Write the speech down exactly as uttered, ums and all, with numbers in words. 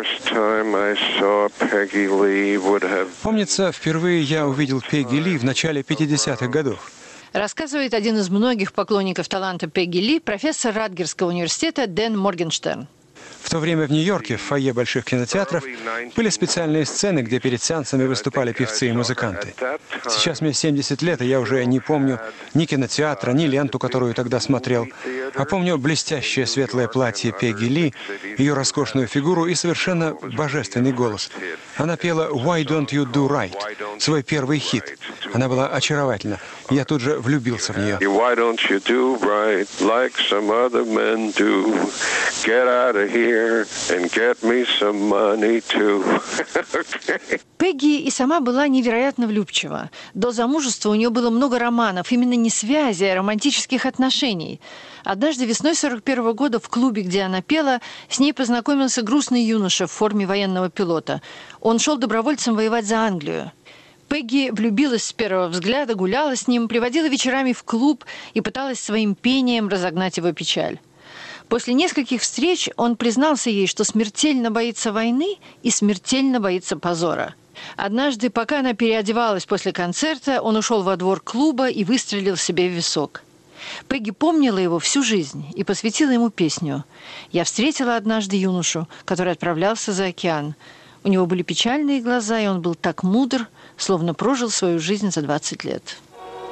Помнится, впервые я увидел Пегги Ли в начале пятидесятых годов. Рассказывает один из многих поклонников таланта Пегги Ли, профессор Ратгерского университета Дэн Моргенштерн. В то время в Нью-Йорке, в фойе больших кинотеатров, были специальные сцены, где перед сеансами выступали певцы и музыканты. Сейчас мне семьдесят лет, и я уже не помню ни кинотеатра, ни ленту, которую тогда смотрел. А помню блестящее светлое платье Пегги Ли, ее роскошную фигуру и совершенно божественный голос. Она пела «Why don't you do right?» свой первый хит. Она была очаровательна. Я тут же влюбился в нее. Why don't you do right like some other men do? Get out of here and get me some money too. Okay. Пегги и сама была невероятно влюбчива. До замужества у нее было много романов, именно не связи, а романтических отношений. Однажды весной сорок первого года в клубе, где она пела, с ней познакомился грустный юноша в форме военного пилота. Он шел добровольцем воевать за Англию. Пегги влюбилась с первого взгляда, гуляла с ним, приводила вечерами в клуб и пыталась своим пением разогнать его печаль. После нескольких встреч он признался ей, что смертельно боится войны и смертельно боится позора. Однажды, пока она переодевалась после концерта, он ушел во двор клуба и выстрелил себе в висок. Пегги помнила его всю жизнь и посвятила ему песню. «Я встретила однажды юношу, который отправлялся за океан. У него были печальные глаза, и он был так мудр, словно прожил свою жизнь за двадцать лет».